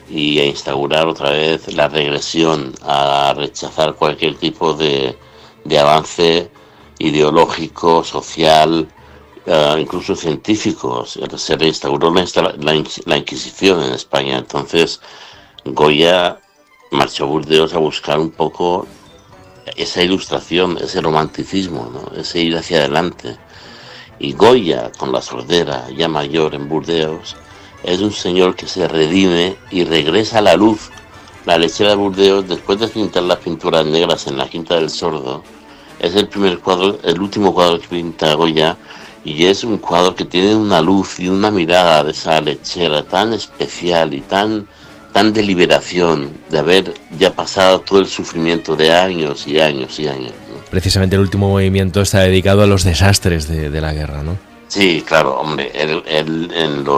y a instaurar otra vez la regresión, a rechazar cualquier tipo de avance ideológico, social, incluso científico. Se reinstauró la Inquisición en España. Entonces Goya marchó a Burdeos a buscar un poco esa ilustración, ese romanticismo, ¿no? Ese ir hacia adelante. Y Goya, con la sordera, ya mayor en Burdeos, es un señor que se redime y regresa a la luz. La lechera de Burdeos, después de pintar las pinturas negras en la Quinta del Sordo, es el último cuadro que pinta Goya, y es un cuadro que tiene una luz y una mirada de esa lechera tan especial y tan de liberación, de haber ya pasado todo el sufrimiento de años y años y años, ¿no? Precisamente el último movimiento está dedicado a los desastres de la guerra, ¿no? Sí, claro, hombre, él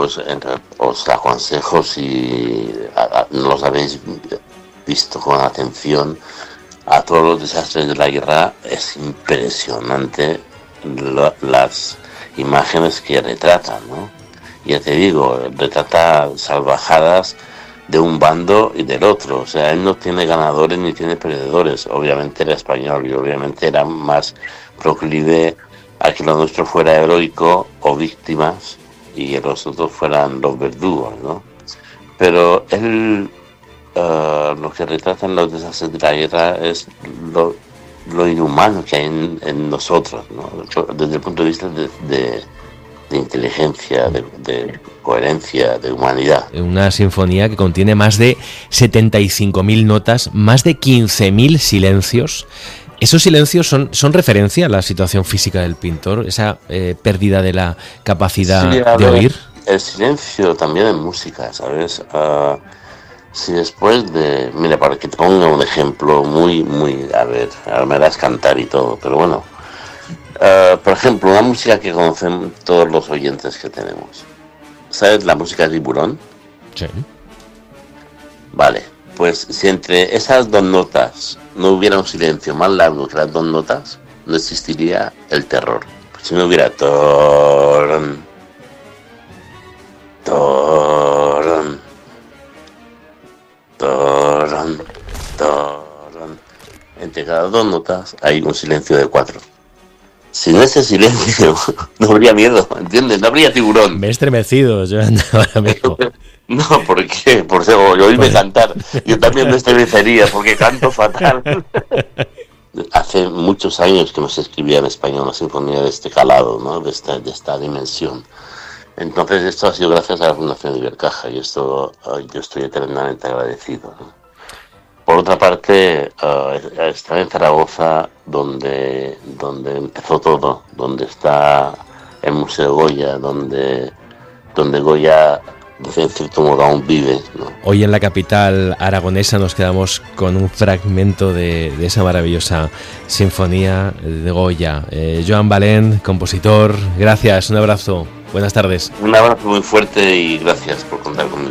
os aconsejo, si no los habéis visto con atención, a todos los desastres de la guerra. Es impresionante las imágenes que retratan, ¿no? Ya te digo, retrata salvajadas de un bando y del otro. O sea, él no tiene ganadores ni tiene perdedores. Obviamente era español y obviamente era más proclive a que lo nuestro fuera heroico o víctimas y los otros fueran los verdugos, ¿no? Pero él, lo que retrata en los desastres de la guerra es lo inhumano que hay en nosotros, ¿no? Desde el punto de vista de inteligencia, de coherencia, de humanidad. Una sinfonía que contiene más de 75.000 notas, más de 15.000 silencios. ¿Esos silencios son referencia a la situación física del pintor? ¿Esa pérdida de la capacidad de oír? El silencio también en música, ¿sabes? Si después de... Mira, para que te ponga un ejemplo muy... A ver, ahora me harás cantar y todo, pero bueno. Por ejemplo, una música que conocen todos los oyentes que tenemos. ¿Sabes la música de Tiburón? Sí. Vale, pues si entre esas dos notas no hubiera un silencio más largo que las dos notas, no existiría el terror. Pues si no hubiera torn, torn, torn, torn, entre cada dos notas hay un silencio de 4. Sin ese silencio no habría miedo, ¿entiendes? No habría tiburón. Me he estremecido, Joan, ahora mismo. No, ¿por qué? Por eso, oírme cantar. Yo también me estremecería porque canto fatal. Hace muchos años que no se escribía en español una sinfonía de este calado, ¿no? De esta dimensión. Entonces esto ha sido gracias a la Fundación Ibercaja y esto yo estoy eternamente agradecido, ¿no? Por otra parte, está en Zaragoza donde empezó todo, donde está el Museo Goya, donde Goya, en cierto modo, aún vive, ¿no? Hoy en la capital aragonesa nos quedamos con un fragmento de esa maravillosa sinfonía de Goya. Joan Balén, compositor, gracias, un abrazo, buenas tardes. Un abrazo muy fuerte y gracias por contar conmigo.